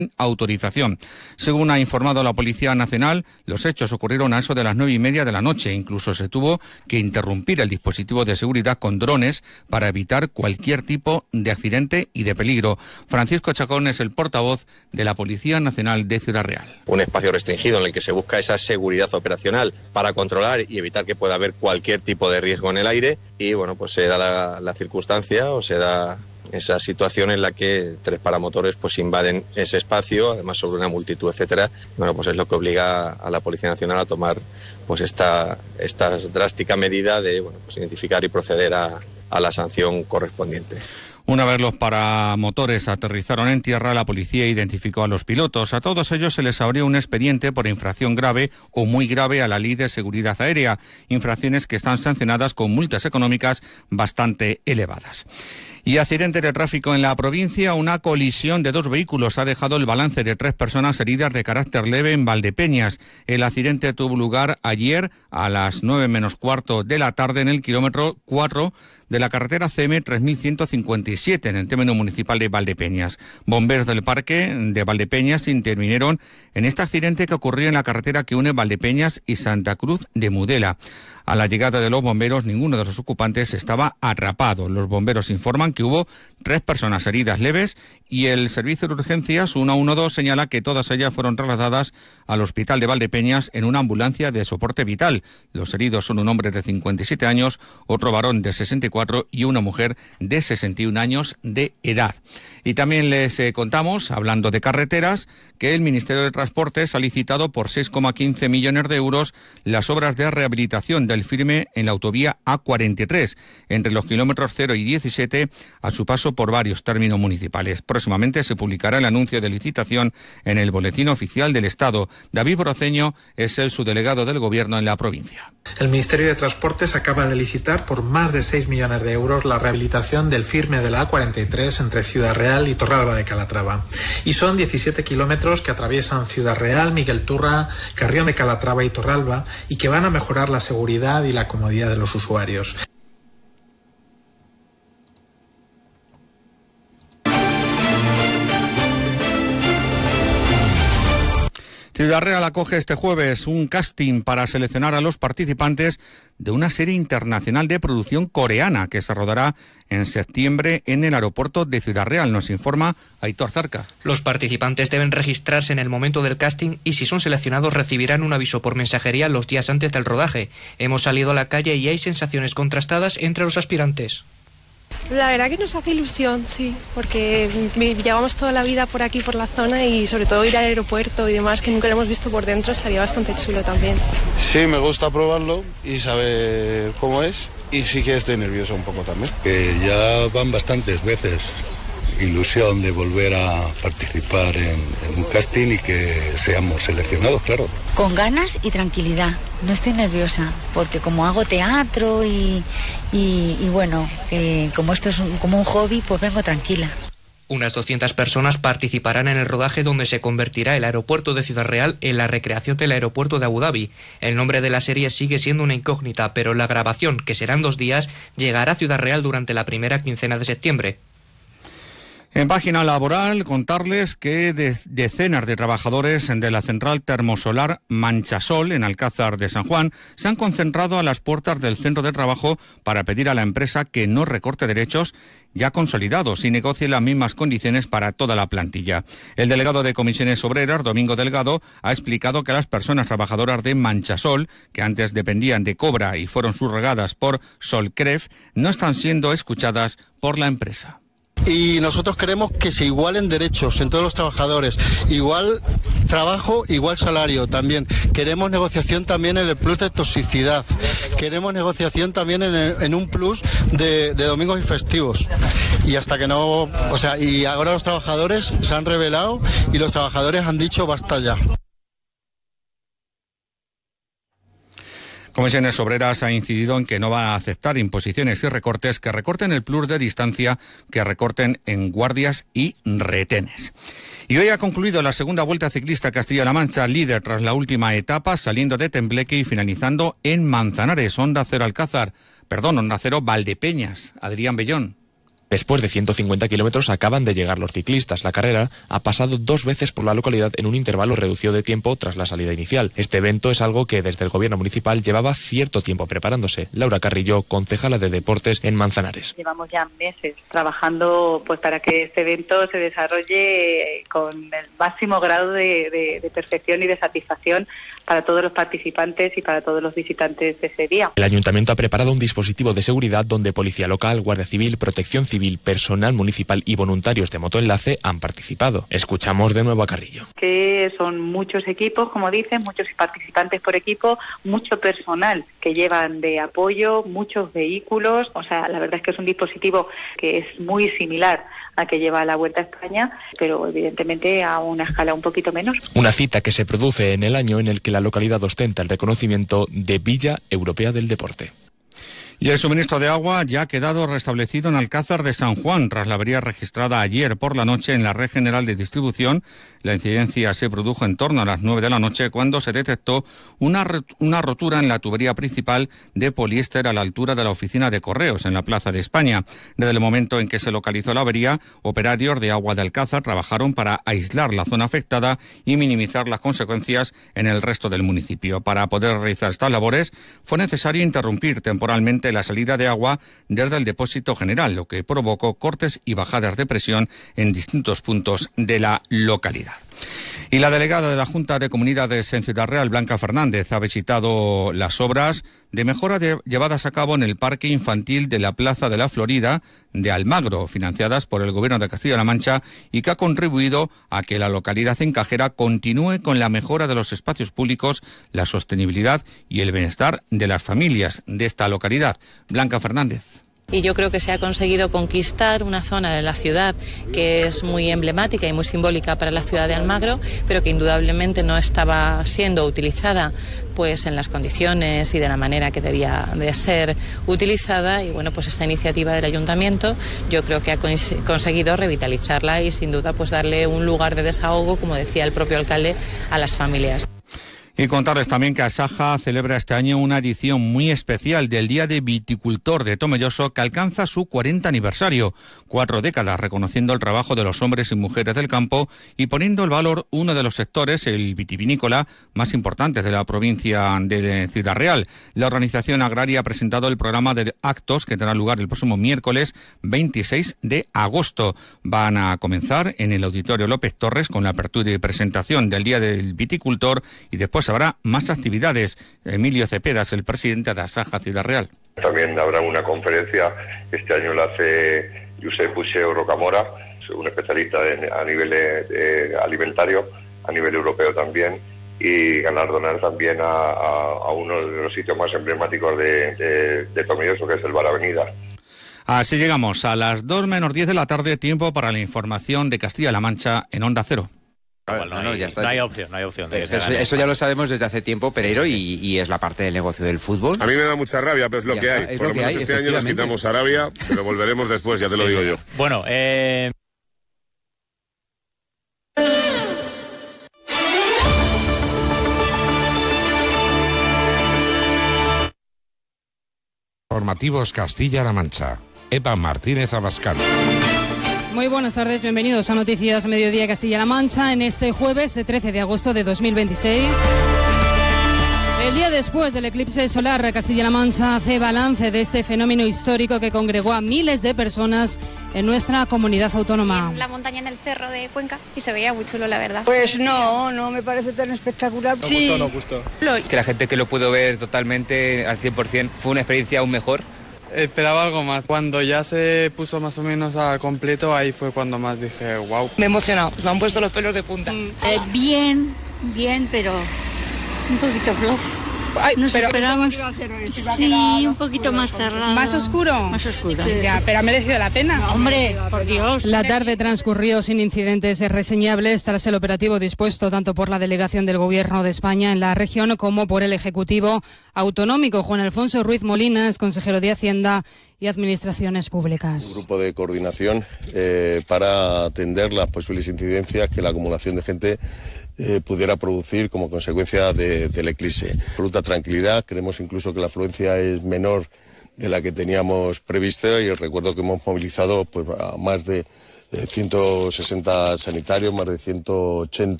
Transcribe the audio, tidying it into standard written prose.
autorización. Según ha informado la Policía Nacional, los hechos ocurrieron a eso de las 9:30 de la noche. Incluso se tuvo que interrumpir el dispositivo de seguridad con drones para evitar cualquier tipo de accidente y de peligro. Francisco Chacón es el portavoz de la Policía Nacional de Ciudad Real. Un espacio restringido en el que se busca esa seguridad operacional para controlar y evitar que pueda haber cualquier tipo de riesgo en el aire y bueno, pues se da la circunstancia o se da esa situación en la que 3 paramotores pues invaden ese espacio, además sobre una multitud, etcétera. Bueno, pues es lo que obliga a la Policía Nacional a tomar pues esta drástica medida de pues identificar y proceder a la sanción correspondiente. Una vez los paramotores aterrizaron en tierra, la policía identificó a los pilotos. A todos ellos se les abrió un expediente por infracción grave o muy grave a la Ley de Seguridad Aérea, infracciones que están sancionadas con multas económicas bastante elevadas. Y accidente de tráfico en la provincia. Una colisión de 2 vehículos ha dejado el balance de 3 personas heridas de carácter leve en Valdepeñas. El accidente tuvo lugar ayer a las 9 menos cuarto de la tarde en el kilómetro 4 de la carretera CM 3157 en el término municipal de Valdepeñas. Bomberos del Parque de Valdepeñas intervinieron en este accidente que ocurrió en la carretera que une Valdepeñas y Santa Cruz de Mudela. A la llegada de los bomberos, ninguno de los ocupantes estaba atrapado. Los bomberos informan que hubo 3 personas heridas leves y el servicio de urgencias 112 señala que todas ellas fueron trasladadas al hospital de Valdepeñas en una ambulancia de soporte vital. Los heridos son un hombre de 57 años, otro varón de 64 y una mujer de 61 años de edad. Y también les contamos, hablando de carreteras, que el Ministerio de Transportes ha licitado por 6,15 millones de euros las obras de rehabilitación del firme en la autovía A43, entre los kilómetros 0 y 17, a su paso por varios términos municipales. Próximamente se publicará el anuncio de licitación en el Boletín Oficial del Estado. David Broceño es el subdelegado del Gobierno en la provincia. El Ministerio de Transportes acaba de licitar por más de 6 millones de euros la rehabilitación del firme de la A43 entre Ciudad Real y Torralba de Calatrava. Y son 17 kilómetros que atraviesan Ciudad Real, Miguel Turra, Carrión de Calatrava y Torralba y que van a mejorar la seguridad y la comodidad de los usuarios. Ciudad Real acoge este jueves un casting para seleccionar a los participantes de una serie internacional de producción coreana que se rodará en septiembre en el aeropuerto de Ciudad Real. Nos informa Aitor Zarca. Los participantes deben registrarse en el momento del casting y si son seleccionados recibirán un aviso por mensajería los días antes del rodaje. Hemos salido a la calle y hay sensaciones contrastadas entre los aspirantes. La verdad que nos hace ilusión, sí, porque llevamos toda la vida por aquí, por la zona y sobre todo ir al aeropuerto y demás, que nunca lo hemos visto por dentro, estaría bastante chulo también. Sí, me gusta probarlo y saber cómo es y sí que estoy nervioso un poco también. Que ya van bastantes veces. Ilusión de volver a participar en un casting y que seamos seleccionados, claro. Con ganas y tranquilidad. No estoy nerviosa, porque como hago teatro y bueno, como esto es como un hobby, pues vengo tranquila. Unas 200 personas participarán en el rodaje donde se convertirá el aeropuerto de Ciudad Real en la recreación del aeropuerto de Abu Dhabi. El nombre de la serie sigue siendo una incógnita, pero la grabación, que será en 2 días, llegará a Ciudad Real durante la primera quincena de septiembre. En página laboral, contarles que decenas de trabajadores de la central termosolar Manchasol, en Alcázar de San Juan, se han concentrado a las puertas del centro de trabajo para pedir a la empresa que no recorte derechos ya consolidados y negocie las mismas condiciones para toda la plantilla. El delegado de Comisiones Obreras, Domingo Delgado, ha explicado que las personas trabajadoras de Manchasol, que antes dependían de Cobra y fueron subrogadas por Solcref, no están siendo escuchadas por la empresa. Y nosotros queremos que se igualen derechos en todos los trabajadores, igual trabajo, igual salario también. Queremos negociación también en el plus de toxicidad, queremos negociación también en un plus de domingos y festivos. Y hasta que no, y ahora los trabajadores se han rebelado y los trabajadores han dicho basta ya. Comisiones Obreras ha incidido en que no va a aceptar imposiciones y recortes que recorten el plus de distancia, que recorten en guardias y retenes. Y hoy ha concluido la segunda Vuelta Ciclista Castilla-La Mancha, líder tras la última etapa, saliendo de Tembleque y finalizando en Manzanares. Onda Cero Valdepeñas. Adrián Bellón. Después de 150 kilómetros acaban de llegar los ciclistas. La carrera ha pasado 2 veces por la localidad en un intervalo reducido de tiempo tras la salida inicial. Este evento es algo que desde el gobierno municipal llevaba cierto tiempo preparándose. Laura Carrillo, concejala de Deportes en Manzanares. Llevamos ya meses trabajando pues para que este evento se desarrolle con el máximo grado de perfección y de satisfacción para todos los participantes y para todos los visitantes de ese día. El ayuntamiento ha preparado un dispositivo de seguridad donde policía local, guardia civil, protección civil, personal municipal y voluntarios de Motoenlace han participado. Escuchamos de nuevo a Carrillo. Que son muchos equipos, como dicen, muchos participantes por equipo, mucho personal que llevan de apoyo, muchos vehículos. O sea, la verdad es que es un dispositivo que es muy similar a que lleva la Vuelta a España, pero evidentemente a una escala un poquito menos. Una cita que se produce en el año en el que la localidad ostenta el reconocimiento de Villa Europea del Deporte. Y el suministro de agua ya ha quedado restablecido en Alcázar de San Juan tras la avería registrada ayer por la noche en la red general de distribución. La incidencia se produjo en torno a las 9 de la noche cuando se detectó una rotura en la tubería principal de poliéster a la altura de la oficina de correos en la Plaza de España. Desde el momento en que se localizó la avería, operarios de Agua de Alcázar trabajaron para aislar la zona afectada y minimizar las consecuencias en el resto del municipio. Para poder realizar estas labores fue necesario interrumpir temporalmente la salida de agua desde el depósito general, lo que provocó cortes y bajadas de presión en distintos puntos de la localidad. Y la delegada de la Junta de Comunidades en Ciudad Real, Blanca Fernández, ha visitado las obras de mejora llevadas a cabo en el Parque Infantil de la Plaza de la Florida de Almagro, financiadas por el Gobierno de Castilla-La Mancha y que ha contribuido a que la localidad encajera continúe con la mejora de los espacios públicos, la sostenibilidad y el bienestar de las familias de esta localidad. Blanca Fernández. Y yo creo que se ha conseguido conquistar una zona de la ciudad que es muy emblemática y muy simbólica para la ciudad de Almagro, pero que indudablemente no estaba siendo utilizada pues en las condiciones y de la manera que debía de ser utilizada. Y bueno, pues esta iniciativa del ayuntamiento yo creo que ha conseguido revitalizarla y sin duda pues darle un lugar de desahogo, como decía el propio alcalde, a las familias. Y contarles también que Asaja celebra este año una edición muy especial del Día de Viticultor de Tomelloso que alcanza su 40 aniversario. 4 décadas reconociendo el trabajo de los hombres y mujeres del campo y poniendo el valor uno de los sectores, el vitivinícola, más importantes de la provincia de Ciudad Real. La organización agraria ha presentado el programa de actos que tendrá lugar el próximo miércoles 26 de agosto. Van a comenzar en el Auditorio López Torres con la apertura y presentación del Día del Viticultor y después habrá más actividades. Emilio Cepeda es el presidente de Asaja Ciudad Real. También habrá una conferencia, este año la hace Josep Puigdemont Rocamora, un especialista a nivel alimentario, a nivel europeo también, y galardonar también a uno de los sitios más emblemáticos de Tomelloso, que es el Bar Avenida. Así llegamos a las 2 menos 10 de la tarde, tiempo para la información de Castilla-La Mancha en Onda Cero. Ya está. No hay opción. Eso ya lo sabemos desde hace tiempo, Pereiro, y es la parte del negocio del fútbol. A mí me da mucha rabia, pero es lo que hay. Por lo menos este año nos quitamos Arabia, pero volveremos después, ya te lo digo yo. Bueno, Informativos Castilla-La Mancha. Eva Martínez Abascal. Muy buenas tardes, bienvenidos a Noticias Mediodía Castilla-La Mancha en este jueves 13 de agosto de 2026. El día después del eclipse solar, Castilla-La Mancha hace balance de este fenómeno histórico que congregó a miles de personas en nuestra comunidad autónoma. En la montaña, en el cerro de Cuenca, y se veía muy chulo, la verdad. Pues no me parece tan espectacular. No gustó. Que la gente que lo pudo ver totalmente al 100% fue una experiencia aún mejor. Esperaba algo más. Cuando ya se puso más o menos a completo, ahí fue cuando más dije, wow. Me he emocionado, me han puesto los pelos de punta. Bien, pero un poquito flojo. Nos esperamos. Sí, un poquito más cerrado. ¿Más oscuro? Más oscuro. Ya, pero ha merecido la pena. Hombre, por Dios. La tarde transcurrió sin incidentes reseñables tras el operativo dispuesto tanto por la delegación del Gobierno de España en la región como por el Ejecutivo Autonómico. Juan Alfonso Ruiz Molinas, consejero de Hacienda y Administraciones Públicas. Un grupo de coordinación para atender las posibles incidencias que la acumulación de gente pudiera producir como consecuencia del eclipse. Absoluta mucha tranquilidad. Creemos incluso que la afluencia es menor de la que teníamos prevista y recuerdo que hemos movilizado pues, a más de 160 sanitarios, más de 180